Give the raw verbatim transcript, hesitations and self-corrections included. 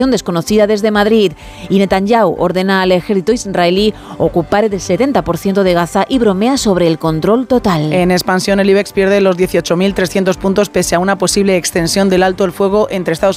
desconocida desde Madrid, y Netanyahu ordena al ejército israelí ocupar el setenta por ciento de Gaza y bromea sobre el control total. En expansión, el IBEX pierde los dieciocho mil trescientos puntos pese a una posible extensión del alto el fuego entre Estados